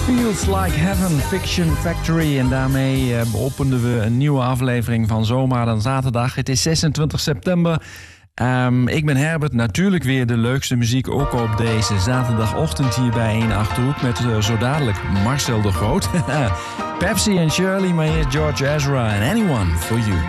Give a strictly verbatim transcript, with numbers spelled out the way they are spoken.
Feels Like Heaven, Fiction Factory. En daarmee uh, openden we een nieuwe aflevering van Zomaar dan Zaterdag. Het is zesentwintig september. Um, ik ben Herbert, natuurlijk weer de leukste muziek ook op deze zaterdagochtend hier bij één Achterhoek met uh, zo dadelijk Marcel de Groot. Pepsi en Shirley, maar eerst George Ezra en Anyone for You.